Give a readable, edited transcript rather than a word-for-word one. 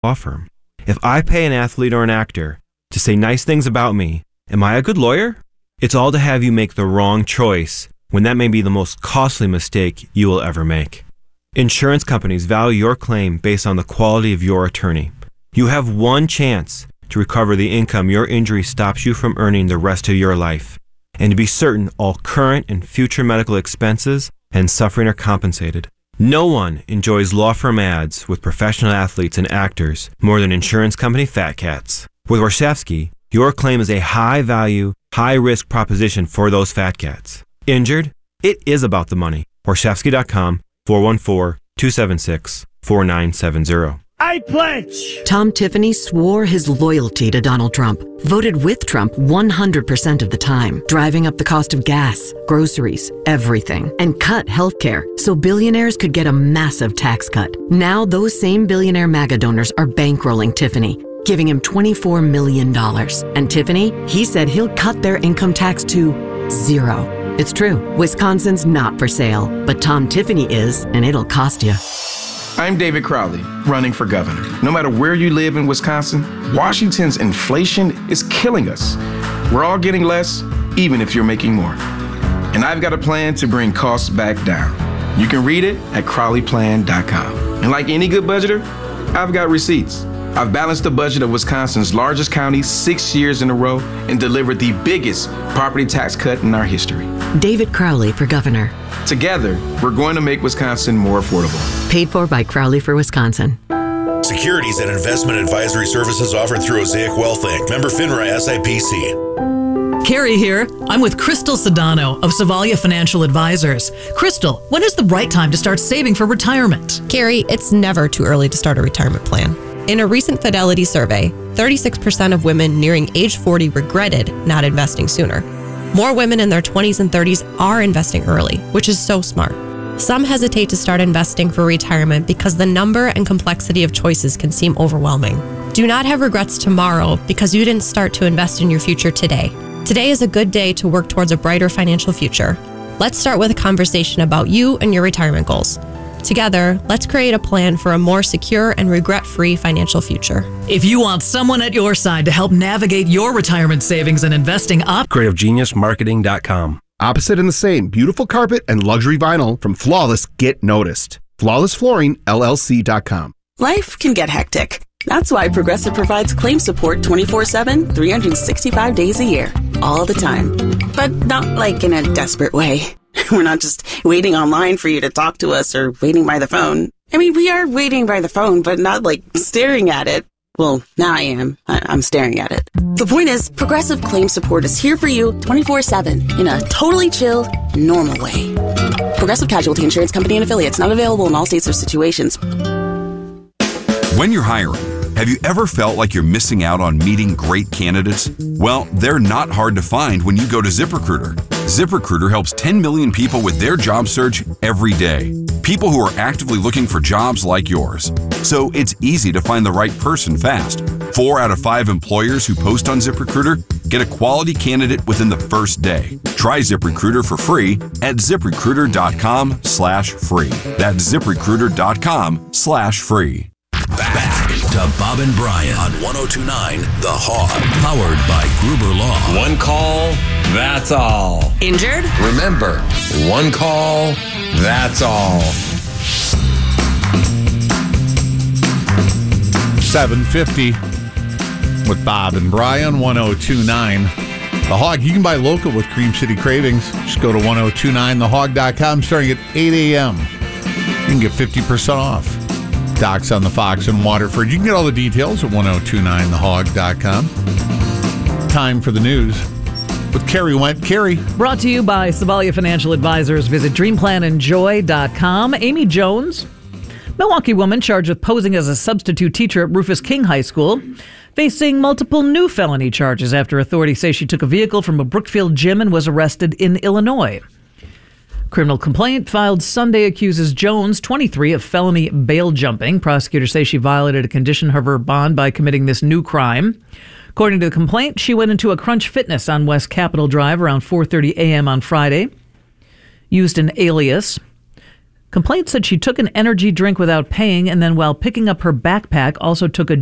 law firm. If I pay an athlete or an actor to say nice things about me, am I a good lawyer? It's all to have you make the wrong choice when that may be the most costly mistake you will ever make. Insurance companies value your claim based on the quality of your attorney. You have one chance to recover the income your injury stops you from earning the rest of your life, and to be certain all current and future medical expenses and suffering are compensated. No one enjoys law firm ads with professional athletes and actors more than insurance company Fat Cats. With Warshawski, your claim is a high-value, high-risk proposition for those Fat Cats. Injured? It is about the money. Warshawski.com, 414-276-4970. I pledge! Tom Tiffany swore his loyalty to Donald Trump, voted with Trump 100% of the time, driving up the cost of gas, groceries, everything, and cut healthcare so billionaires could get a massive tax cut. Now those same billionaire MAGA donors are bankrolling Tiffany, giving him $24 million. And Tiffany, he said he'll cut their income tax to 0. It's true. Wisconsin's not for sale, but Tom Tiffany is, and it'll cost you. I'm David Crowley, running for governor. No matter where you live in Wisconsin, Washington's inflation is killing us. We're all getting less, even if you're making more. And I've got a plan to bring costs back down. You can read it at crowleyplan.com. And like any good budgeter, I've got receipts. I've balanced the budget of Wisconsin's largest county 6 years in a row and delivered the biggest property tax cut in our history. David Crowley for governor. Together, we're going to make Wisconsin more affordable. Paid for by Crowley for Wisconsin. Securities and investment advisory services offered through Osaic Wealth Inc. Member FINRA SIPC. Carrie here. I'm with Crystal Sedano of Savalia Financial Advisors. Crystal, when is the right time to start saving for retirement? Carrie, it's never too early to start a retirement plan. In a recent Fidelity survey, 36% of women nearing age 40 regretted not investing sooner. More women in their 20s and 30s are investing early, which is so smart. Some hesitate to start investing for retirement because the number and complexity of choices can seem overwhelming. Do not have regrets tomorrow because you didn't start to invest in your future today. Today is a good day to work towards a brighter financial future. Let's start with a conversation about you and your retirement goals. Together, let's create a plan for a more secure and regret-free financial future. If you want someone at your side to help navigate your retirement savings and investing CreativeGeniusMarketing.com. Opposite and the same, beautiful carpet and luxury vinyl from Flawless Get Noticed. FlawlessFlooringLLC.com. Life can get hectic. That's why Progressive provides claim support 24/7, 365 days a year, all the time. But not like in a desperate way. We're not just waiting online for you to talk to us or waiting by the phone. I mean, we are waiting by the phone, but not like staring at it. Well, now I am. I'm staring at it. The point is, Progressive Claim Support is here for you 24/7 in a totally chill, normal way. Progressive Casualty Insurance Company and Affiliates, not available in all states or situations. When you're hiring, have you ever felt like you're missing out on meeting great candidates? Well, they're not hard to find when you go to ZipRecruiter. ZipRecruiter helps 10 million people with their job search every day. People who are actively looking for jobs like yours. So it's easy to find the right person fast. 4 out of 5 employers who post on ZipRecruiter get a quality candidate within the first day. Try ZipRecruiter for free at ZipRecruiter.com/free. That's ZipRecruiter.com/free. Back to Bob and Brian on 102.9 The Hog, powered by Gruber Law. One call, that's all. Injured? Remember, one call, that's all. 7:50 with Bob and Brian, 102.9 The Hog. You can buy local with Cream City Cravings. Just go to 1029thehog.com starting at 8 a.m. You can get 50% off. Docks on the Fox in Waterford. You can get all the details at 1029thehog.com. Time for the news with Carrie Went. Carrie. Brought to you by Savalia Financial Advisors. Visit dreamplanenjoy.com. Amy Jones, Milwaukee woman charged with posing as a substitute teacher at Rufus King High School, facing multiple new felony charges after authorities say she took a vehicle from a Brookfield gym and was arrested in Illinois. Criminal complaint filed Sunday accuses Jones, 23, of felony bail jumping. Prosecutors say she violated a condition of her bond by committing this new crime. According to the complaint, she went into a Crunch Fitness on West Capitol Drive around 4:30 a.m. on Friday, used an alias. Complaint said she took an energy drink without paying and then while picking up her backpack also took a